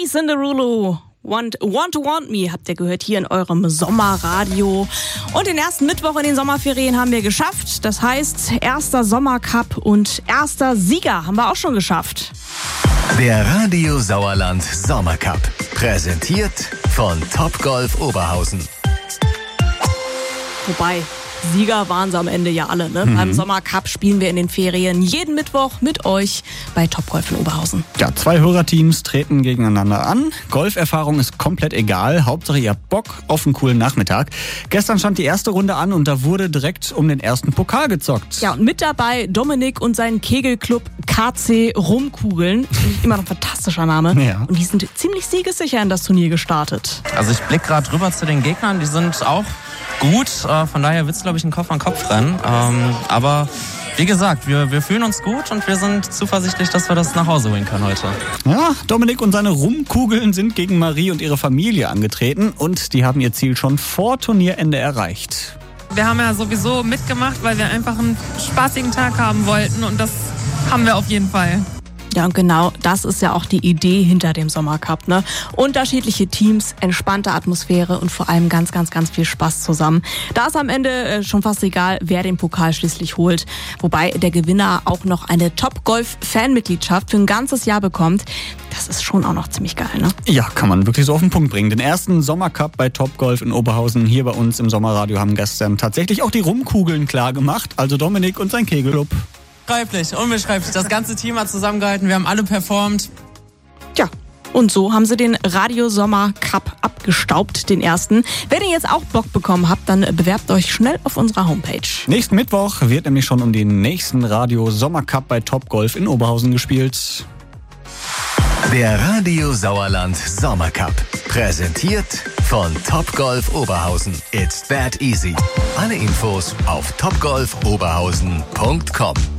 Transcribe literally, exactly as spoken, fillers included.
Jason Derulo. Want, want to Want Me habt ihr gehört hier in eurem Sommerradio. Und den ersten Mittwoch in den Sommerferien haben wir geschafft. Das heißt, erster Sommercup und erster Sieger haben wir auch schon geschafft. Der Radio Sauerland Sommercup. Präsentiert von Topgolf Oberhausen. Wobei, Sieger waren sie am Ende ja alle. Ne? Mhm. Beim Sommercup spielen wir in den Ferien jeden Mittwoch mit euch bei Topgolf in Oberhausen. Ja, zwei Hörerteams treten gegeneinander an. Golferfahrung ist komplett egal. Hauptsache ihr habt Bock auf einen coolen Nachmittag. Gestern stand die erste Runde an und da wurde direkt um den ersten Pokal gezockt. Ja, und mit dabei Dominik und sein Kegelclub K C Rumkugeln. Immer noch ein fantastischer Name. Ja. Und die sind ziemlich siegessicher in das Turnier gestartet. Also ich blicke gerade rüber zu den Gegnern. Die sind auch gut, äh, von daher wird es, glaube ich, ein Kopf-an-Kopf-Rennen. Ähm, aber wie gesagt, wir, wir fühlen uns gut und wir sind zuversichtlich, dass wir das nach Hause holen können heute. Ja, Dominik und seine Rumkugeln sind gegen Marie und ihre Familie angetreten und die haben ihr Ziel schon vor Turnierende erreicht. Wir haben ja sowieso mitgemacht, weil wir einfach einen spaßigen Tag haben wollten und das haben wir auf jeden Fall. Ja, und genau das ist ja auch die Idee hinter dem Sommercup, ne? Unterschiedliche Teams, entspannte Atmosphäre und vor allem ganz, ganz, ganz viel Spaß zusammen. Da ist am Ende äh, schon fast egal, wer den Pokal schließlich holt. Wobei der Gewinner auch noch eine Top-Golf-Fanmitgliedschaft für ein ganzes Jahr bekommt. Das ist schon auch noch ziemlich geil, ne? Ja, kann man wirklich so auf den Punkt bringen. Den ersten Sommercup bei Topgolf in Oberhausen hier bei uns im Sommerradio haben gestern tatsächlich auch die Rumkugeln klar gemacht. Also Dominik und sein Kegelclub. Unbeschreiblich, unbeschreiblich. Das ganze Team hat zusammengehalten, wir haben alle performt. Tja, und so haben sie den Radio Sommer Cup abgestaubt, den ersten. Wenn ihr jetzt auch Bock bekommen habt, dann bewerbt euch schnell auf unserer Homepage. Nächsten Mittwoch wird nämlich schon um den nächsten Radio Sommer Cup bei Topgolf in Oberhausen gespielt. Der Radio Sauerland Sommercup. Präsentiert von Topgolf Oberhausen. It's that easy. Alle Infos auf topgolf oberhausen punkt com.